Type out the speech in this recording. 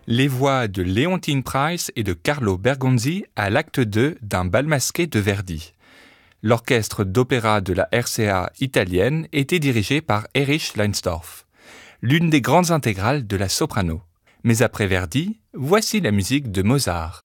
Les voix de Leontine Price et de Carlo Bergonzi à l'acte 2 d'un bal masqué de Verdi. L'orchestre d'opéra de la RCA italienne était dirigé par Erich Leinsdorf, l'une des grandes intégrales de la soprano. Mais après Verdi, voici la musique de Mozart.